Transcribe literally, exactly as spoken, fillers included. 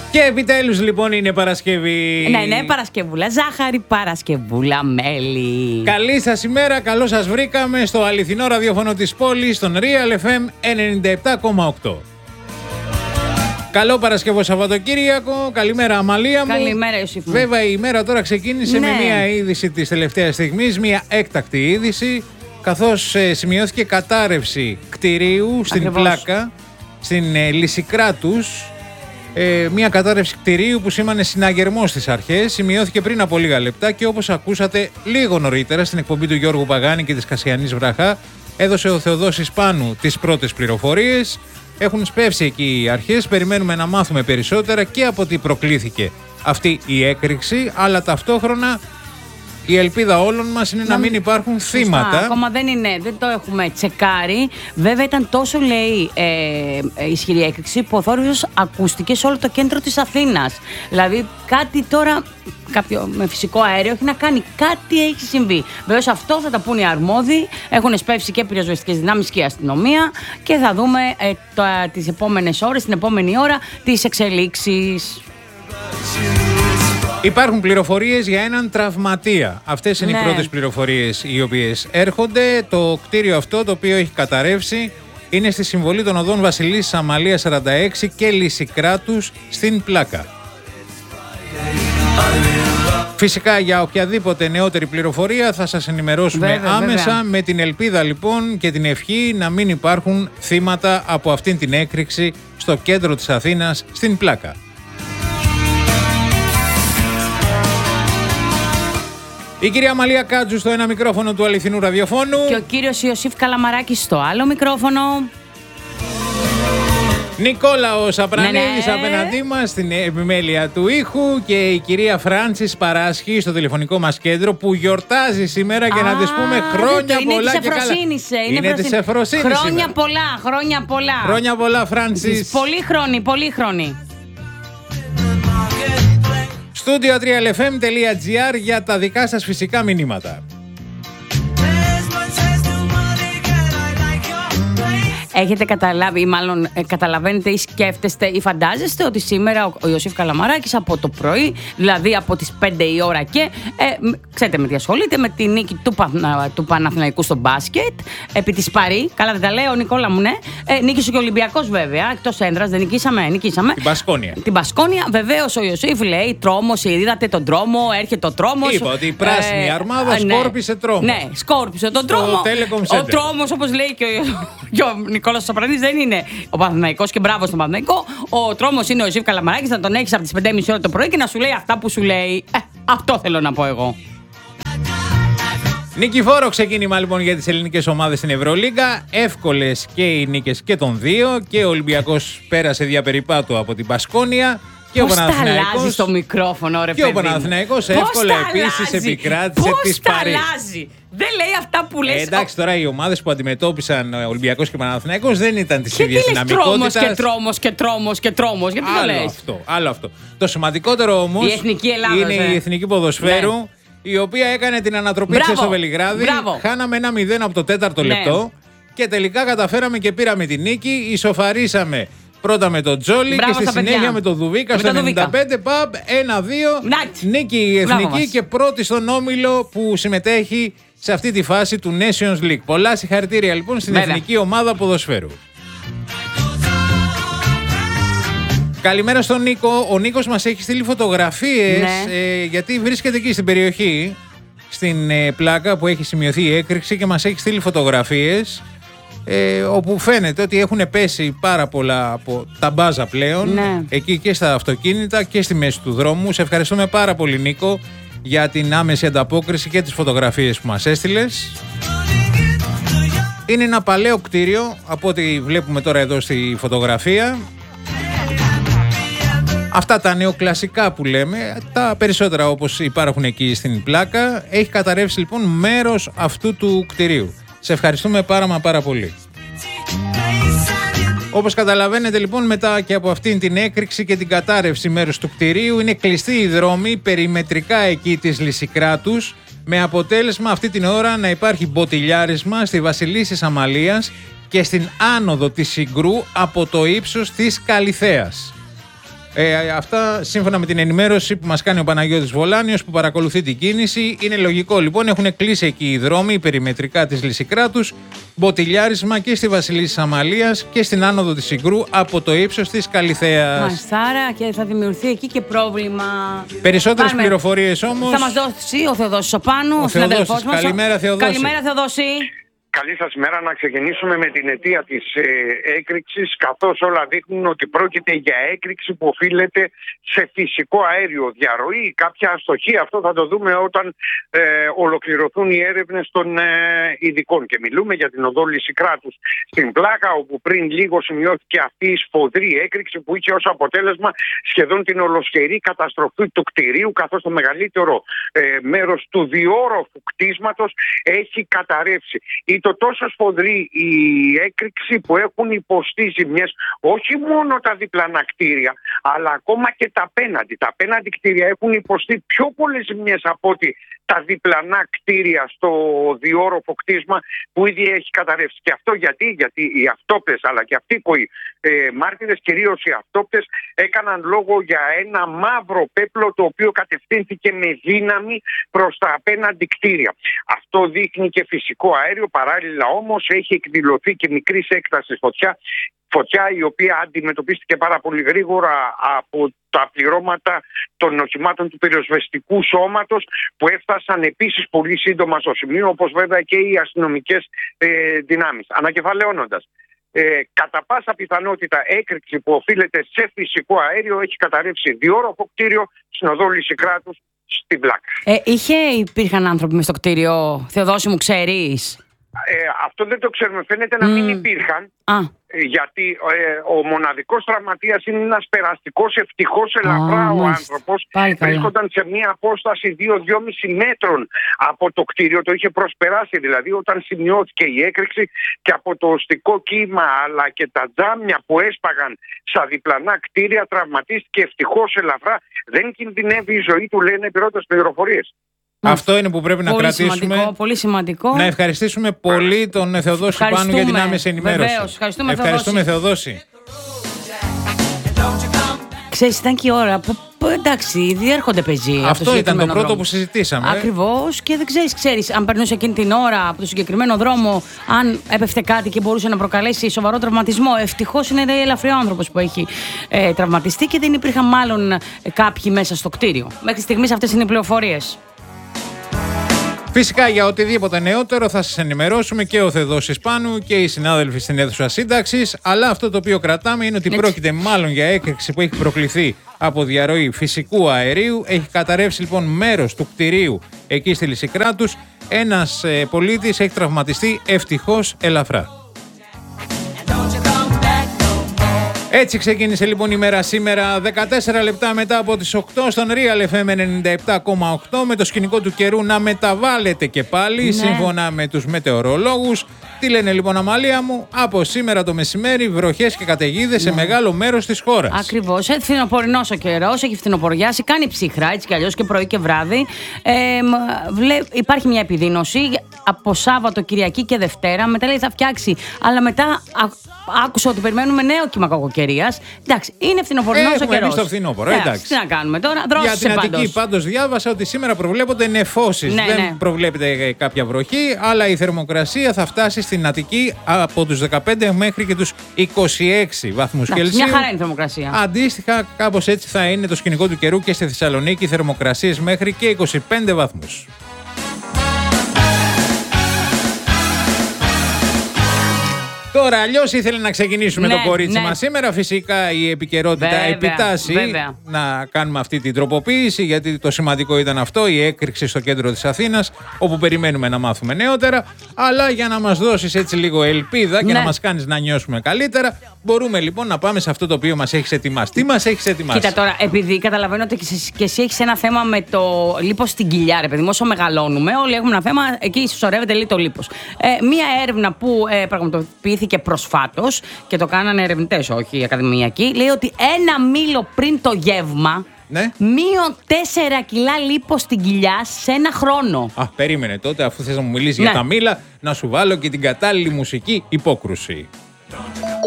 Και επιτέλους λοιπόν είναι Παρασκευή. Ναι, ναι, Παρασκευούλα ζάχαρη, Παρασκευούλα μέλι. Καλή σας ημέρα, καλώς σας βρήκαμε στο αληθινό ραδιόφωνο της πόλης, στον Real εφ εμ ενενήντα επτά κόμμα οκτώ. Καλό Παρασκευό Σαββατοκύριακο, καλημέρα Αμαλία μου. Καλημέρα Ιωσήφ μου. Βέβαια η ημέρα τώρα ξεκίνησε ναι. με μια είδηση της τελευταίας στιγμής, μια έκτακτη είδηση, καθώς ε, σημειώθηκε κατάρρευση κτηρίου στην Ακριβώς. Πλάκα, στην ε, Λυσικράτους. Ε, μια κατάρρευση κτηρίου που σήμανε συναγερμό στις αρχές, σημειώθηκε πριν από λίγα λεπτά και όπως ακούσατε λίγο νωρίτερα στην εκπομπή του Γιώργου Παγάνη και της Κασιανής Βραχά, έδωσε ο Θεοδόσης Πάνου τις πρώτες πληροφορίες. Έχουν σπεύσει εκεί οι αρχές, περιμένουμε να μάθουμε περισσότερα και από τι προκλήθηκε αυτή η έκρηξη, αλλά ταυτόχρονα η ελπίδα όλων μας είναι να, να μην υπάρχουν σωστά, θύματα. Ακόμα δεν είναι, δεν το έχουμε τσεκάρει. Βέβαια ήταν τόσο, λέει, ε, ε, ισχυρή έκρηξη που ο θόρυβος ακούστηκε σε όλο το κέντρο της Αθήνας. Δηλαδή κάτι τώρα, κάποιο με φυσικό αέριο έχει να κάνει, κάτι έχει συμβεί. Βεβαίως αυτό θα τα πούνε οι αρμόδιοι. Έχουν σπεύσει και πυροσβεστικές δυνάμεις και η αστυνομία και θα δούμε ε, το, ε, τις επόμενες ώρες, την επόμενη ώρα, τις εξελίξεις. Υπάρχουν πληροφορίες για έναν τραυματία. Αυτές είναι ναι. οι πρώτες πληροφορίες οι οποίες έρχονται. Το κτίριο αυτό, το οποίο έχει καταρρεύσει, είναι στη συμβολή των οδών Βασιλής Αμαλίας σαράντα έξι και Λυσικράτους στην Πλάκα. Φυσικά για οποιαδήποτε νεότερη πληροφορία θα σας ενημερώσουμε βέβαια, άμεσα, βέβαια. με την ελπίδα λοιπόν και την ευχή να μην υπάρχουν θύματα από αυτήν την έκρηξη στο κέντρο της Αθήνας στην Πλάκα. Η κυρία Μαλία Κάτζου στο ένα μικρόφωνο του αληθινού ραδιοφώνου. Και ο κύριος Ιωσήφ Καλαμαράκης στο άλλο μικρόφωνο. Νικόλαος Απρανίδης ναι, ναι. απέναντί μας στην επιμέλεια του ήχου και η κυρία Φράντσις Παράσχη στο τηλεφωνικό μας κέντρο που γιορτάζει σήμερα και να της πούμε χρόνια είναι πολλά της και καλά. είναι, Είναι της Εφροσύνης Χρόνια σήμερα. πολλά, χρόνια πολλά. Χρόνια πολλά Φράντσις. Πολύ χρόνοι, πολύ χρόνοι. Studio real f m dot g r για τα δικά σας φυσικά μηνύματα. Έχετε καταλάβει ή μάλλον ε, καταλαβαίνετε ή σκέφτεστε ή φαντάζεστε ότι σήμερα ο, ο Ιωσήφ Καλαμαράκης από το πρωί, δηλαδή από τις πέντε η ώρα και ε, ξέρετε με τι ασχολείται, με τη νίκη του, Παθνα, του Παναθηναϊκού στο μπάσκετ επί της Παρί, καλά δεν τα λέω Νικόλα μου, ναι, ε, νίκησε και ο Ολυμπιακός βέβαια, εκτός έδρας, δεν νικήσαμε, νικήσαμε. Την Πασκόνια. Την Πασκόνια, βεβαίως ο Ιωσήφ λέει τρόμος, είδατε τον τρόμο, έρχεται ο τρόμος. Είπα ότι η πράσινη ε, αρμάδα ε, σκόρπισε τρόμο. Ναι, σκόρπισε τον τρόμο. Ο τρόμος, όπως λέει και ο, ο Νικόλας Σαπρανής, δεν είναι ο Παναθηναϊκός και μπράβο στον Παναθηναϊκό. Ο τρόμος είναι ο Ιωσήφ Καλαμαράκης, να τον έχεις από τις πέντε και μισή ώρα το πρωί και να σου λέει αυτά που σου λέει. Ε, αυτό θέλω να πω εγώ. Νικηφόρο ξεκίνημα λοιπόν για τις ελληνικές ομάδες στην Ευρωλίγκα. Εύκολες και οι νίκες και των δύο. Και ο Ολυμπιακός πέρασε διαπεριπάτου από την Πασκόνια. Και πώς ο Παναθηναϊκός. τα αλλάζει στο μικρόφωνο, ρε και παιδί. ο Παναθηναϊκός εύκολα επίσης επικράτησε της Παρί. Πώς τα αλλάζει. Δεν λέει αυτά που λες. Ε, εντάξει, τώρα οι ομάδες που αντιμετώπισαν ο Ολυμπιακός και ο Παναθηναϊκός δεν ήταν της και ίδιας δυναμικότητας. Και τρόμος και τρόμος και τρόμος. Γιατί άλλο το λες. Αυτό, άλλο αυτό. Το σημαντικότερο όμως η εθνική Ελλάδος, είναι ε. η εθνική ποδοσφαίρου. Ναι. Η οποία έκανε την ανατροπή της στο Βελιγράδι. Μπράβο. Χάναμε ένα μηδέν από το τέταρτο ναι. λεπτό. Και τελικά καταφέραμε και πήραμε την νίκη. Ισοφαρίσαμε πρώτα με τον Τζόλι και στη συνέχεια παιδιά. με τον Δουβίκα με στο ενενήντα πέντε. Παμπ, ένα δύο. Νίκη η εθνική και πρώτη στον όμιλο που συμμετέχει σε αυτή τη φάση του Nations League. Πολλά συγχαρητήρια λοιπόν στην Βέβαια. εθνική ομάδα ποδοσφαίρου. Καλημέρα στον Νίκο. Ο Νίκος μας έχει στείλει φωτογραφίες ναι. ε, γιατί βρίσκεται εκεί στην περιοχή, στην ε, Πλάκα που έχει σημειωθεί η έκρηξη και μας έχει στείλει φωτογραφίες ε, όπου φαίνεται ότι έχουν πέσει πάρα πολλά από τα μπάζα πλέον ναι. εκεί και στα αυτοκίνητα και στη μέση του δρόμου. Σε ευχαριστούμε πάρα πολύ Νίκο για την άμεση ανταπόκριση και τις φωτογραφίες που μας έστειλες. Είναι ένα παλαιό κτίριο από ό,τι βλέπουμε τώρα εδώ στη φωτογραφία. Αυτά τα νεοκλασικά που λέμε, τα περισσότερα όπως υπάρχουν εκεί στην Πλάκα, έχει καταρρεύσει λοιπόν μέρος αυτού του κτηρίου. Σε ευχαριστούμε πάρα μα πάρα πολύ. Όπως καταλαβαίνετε λοιπόν, μετά και από αυτήν την έκρηξη και την κατάρρευση μέρους του κτηρίου, είναι κλειστοί οι δρόμοι περιμετρικά εκεί της Λυσικράτους, με αποτέλεσμα αυτή την ώρα να υπάρχει μποτιλιάρισμα στη Βασιλίσσης Αμαλίας και στην άνοδο της Συγκρού από το ύψος της Καλιθέας. Ε, αυτά σύμφωνα με την ενημέρωση που μας κάνει ο Παναγιώτης Βολάνιος που παρακολουθεί την κίνηση. Είναι λογικό λοιπόν, έχουν κλείσει εκεί οι δρόμοι περιμετρικά της Λυσικράτους, μποτιλιάρισμα και στη Βασιλίσσης Αμαλίας και στην άνοδο της Συγκρού από το ύψος της Καλιθέας. Μαστάρα, και θα δημιουργηθεί εκεί και πρόβλημα. Περισσότερες πληροφορίες όμως. Θα μας δώσει ο Θεοδόσης ο Πάνου, ο συναδελφός μας. Καλημέρα Θεοδόση. Καλημέρα Θεοδόση. Καλή σας μέρα. Να ξεκινήσουμε με την αιτία της ε, έκρηξης, καθώς όλα δείχνουν ότι πρόκειται για έκρηξη που οφείλεται σε φυσικό αέριο, διαρροή ή κάποια αστοχία. Αυτό θα το δούμε όταν ε, ολοκληρωθούν οι έρευνες των ε, ειδικών. Και μιλούμε για την οδό Λυσικράτους στην Πλάκα, όπου πριν λίγο σημειώθηκε αυτή η σφοδρή έκρηξη που είχε ως αποτέλεσμα σχεδόν την ολοσχερή καταστροφή του κτηρίου, καθώς το μεγαλύτερο ε, μέρος του διόροφου κτίσματος έχει καταρρεύσει. Το τόσο σφοδρή η έκρηξη που έχουν υποστεί ζημιές όχι μόνο τα διπλανά κτίρια, αλλά ακόμα και τα απέναντι. Τα απέναντι κτίρια έχουν υποστεί πιο πολλές ζημιές από ότι τα διπλανά κτίρια στο διόροφο κτίσμα που ήδη έχει καταρρεύσει. Και αυτό γιατί, γιατί οι αυτόπτες αλλά και αυτοίκοοι ε, μάρτυρες, κυρίως οι αυτόπτες, έκαναν λόγο για ένα μαύρο πέπλο το οποίο κατευθύνθηκε με δύναμη προς τα απέναντι κτίρια. Αυτό δείχνει και φυσικό αέριο, παράλληλα όμως έχει εκδηλωθεί και μικρής έκτασης φωτιά. Φωτιά η οποία αντιμετωπίστηκε πάρα πολύ γρήγορα από τα πληρώματα των οχημάτων του πυροσβεστικού σώματος που έφτασαν επίσης πολύ σύντομα στο σημείο, όπως βέβαια και οι αστυνομικές ε, δυνάμεις. Ανακεφαλαιώνοντας, ε, κατά πάσα πιθανότητα έκρηξη που οφείλεται σε φυσικό αέριο έχει καταρρεύσει διόροφο κτίριο στην οδό Λυσικράτους στην Πλάκα. Ε, είχε, υπήρχαν άνθρωποι μες στο κτίριο, Θεοδόση μου, ξέρεις? Ε, αυτό δεν το ξέρουμε. Φαίνεται να mm. μην υπήρχαν. Ah. Γιατί ε, ο μοναδικός τραυματίας είναι ένας περαστικός, ευτυχώς ελαφρά oh, ο άνθρωπος. Βρίσκονταν σε μια απόσταση δύο με δυόμισι μέτρων από το κτίριο. Το είχε προσπεράσει δηλαδή όταν σημειώθηκε η έκρηξη, και από το οστικό κύμα αλλά και τα τζάμια που έσπαγαν στα διπλανά κτίρια τραυματίστηκε ευτυχώς ελαφρά. Δεν κινδυνεύει η ζωή του, λένε πρώτες πληροφορίες. Αυτό είναι που πρέπει να πολύ κρατήσουμε. Σημαντικό, πολύ σημαντικό. Να ευχαριστήσουμε πολύ τον Θεοδόση Πάνου για την άμεση ενημέρωση. Βεβαίως, ευχαριστούμε, ευχαριστούμε Θεοδόση. Ξέρεις, ήταν και η ώρα που, που εντάξει, διέρχονται πεζοί. Αυτό ήταν το πρώτο δρόμο που συζητήσαμε. Ακριβώς, και δεν ξέρεις, ξέρεις, αν περνούσε εκείνη την ώρα από το συγκεκριμένο δρόμο, αν έπεφτε κάτι και μπορούσε να προκαλέσει σοβαρό τραυματισμό. Ευτυχώς είναι ελαφρύ ο άνθρωπος που έχει ε, τραυματιστεί και δεν υπήρχαν μάλλον κάποιοι μέσα στο κτίριο. Μέχρι στιγμής αυτές είναι οι πληροφορίες. Φυσικά για οτιδήποτε νεότερο θα σας ενημερώσουμε και ο Θεοδόσης Πάνου και οι συνάδελφοι στην αίθουσα σύνταξης. Αλλά αυτό το οποίο κρατάμε είναι ότι Έτσι. πρόκειται μάλλον για έκρηξη που έχει προκληθεί από διαρροή φυσικού αερίου. Έχει καταρρεύσει λοιπόν μέρος του κτηρίου εκεί στη Λυσικράτους. Ένας ε, πολίτης έχει τραυματιστεί ευτυχώς ελαφρά. Έτσι ξεκίνησε λοιπόν η μέρα σήμερα, δεκατέσσερα λεπτά μετά από τις οκτώ στον Real εφ εμ ενενήντα επτά κόμμα οκτώ, με το σκηνικό του καιρού να μεταβάλλεται και πάλι, ναι, σύμφωνα με τους μετεωρολόγους. Τι λένε λοιπόν, Αμαλία μου? Από σήμερα το μεσημέρι βροχές και καταιγίδες, ναι, σε μεγάλο μέρος της χώρας. Ακριβώς, έτσι φθινοπορεινός ο καιρός, έχει φθινοποριάσει, κάνει ψυχρά έτσι κι αλλιώς και πρωί και βράδυ. Ε, βλέ, υπάρχει μια επιδείνωση από Σάββατο, Κυριακή και Δευτέρα. Μετά λέει θα φτιάξει, αλλά μετά α, άκουσα ότι περιμένουμε νέο κύμα κακοκαιρίας. Εντάξει, είναι φθινοπορεινός ο καιρός. Έχουμε το φθινόπωρο, εντάξει. Τι να κάνουμε τώρα, δρόσησε. Για την Αττική πάντως. πάντως διάβασα ότι σήμερα προβλέπονται νεφώσεις. Ναι, Δεν ναι. προβλέπεται κάποια βροχή, αλλά η θερμοκρασία θα φτάσει στην Αττική από τους δεκαπέντε μέχρι και τους είκοσι έξι βαθμούς Κελσίου. Μια χαρά είναι η θερμοκρασία. Αντίστοιχα, κάπως έτσι θα είναι το σκηνικό του καιρού και στη Θεσσαλονίκη, θερμοκρασίες μέχρι και είκοσι πέντε βαθμούς. Τώρα, αλλιώς ήθελε να ξεκινήσουμε, ναι, το κορίτσι, ναι, μας σήμερα. Φυσικά η επικαιρότητα βέβαια, επιτάσσει βέβαια. να κάνουμε αυτή την τροποποίηση, γιατί το σημαντικό ήταν αυτό, η έκρηξη στο κέντρο της Αθήνας, όπου περιμένουμε να μάθουμε νεότερα. Αλλά για να μας δώσεις έτσι λίγο ελπίδα και, ναι, να μας κάνεις να νιώσουμε καλύτερα, μπορούμε λοιπόν να πάμε σε αυτό το οποίο μας έχεις ετοιμάσει. Τι μας έχεις ετοιμάσει? Κοίτα τώρα, επειδή καταλαβαίνω ότι και εσύ έχεις ένα θέμα με το λίπος στην κοιλιά, ρε παιδί μου, όσο μεγαλώνουμε, όλοι έχουμε ένα θέμα, εκεί συσσωρεύεται λίγο το λίπος. Ε, μία έρευνα που ε, πραγματοποιήθηκε και προσφάτως και το κάνανε ερευνητές, όχι ακαδημιακοί, λέει ότι ένα μήλο πριν το γεύμα, ναι, μείον τέσσερα κιλά λίπος στην κοιλιά σε ένα χρόνο. Α, περίμενε τότε, αφού θες να μου μιλήσεις, ναι, για τα μήλα, να σου βάλω και την κατάλληλη μουσική υπόκρουση.